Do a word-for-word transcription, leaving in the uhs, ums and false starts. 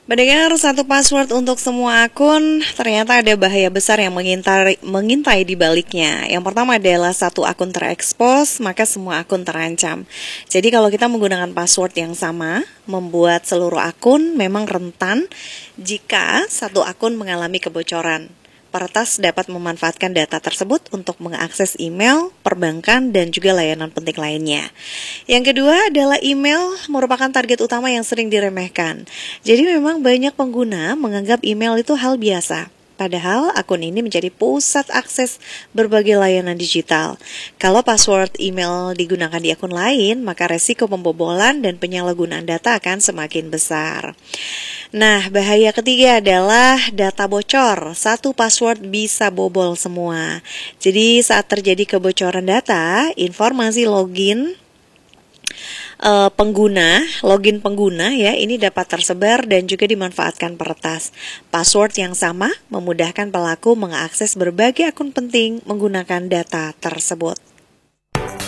Mendengar satu password untuk semua akun, ternyata ada bahaya besar yang mengintai, mengintai di baliknya. Yang pertama adalah satu akun terekspos, maka semua akun terancam. Jadi kalau kita menggunakan password yang sama, membuat seluruh akun memang rentan jika satu akun mengalami kebocoran. Peretas dapat memanfaatkan data tersebut untuk mengakses email, perbankan, dan juga layanan penting lainnya. Yang kedua adalah email merupakan target utama yang sering diremehkan. Jadi memang banyak pengguna menganggap email itu hal biasa. Padahal akun ini menjadi pusat akses berbagai layanan digital. Kalau password email digunakan di akun lain, maka resiko pembobolan dan penyalahgunaan data akan semakin besar. Nah, bahaya ketiga adalah data bocor. Satu password bisa bobol semua. Jadi saat terjadi kebocoran data, informasi login Uh, pengguna, login pengguna ya, ini dapat tersebar dan juga dimanfaatkan peretas. Password yang sama memudahkan pelaku mengakses berbagai akun penting menggunakan data tersebut.